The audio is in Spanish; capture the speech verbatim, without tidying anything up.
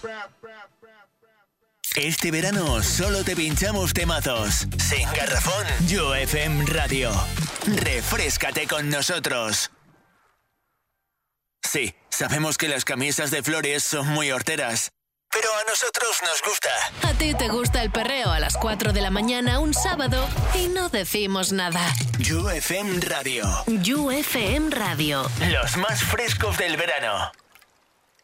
Este verano solo te pinchamos temazos. Sin garrafón, You F M Radio. Refréscate con nosotros. Sí, sabemos que las camisas de flores son muy horteras, pero a nosotros nos gusta. A ti te gusta el perreo a las cuatro de la mañana un sábado y no decimos nada. You F M Radio. You F M Radio. Los más frescos del verano.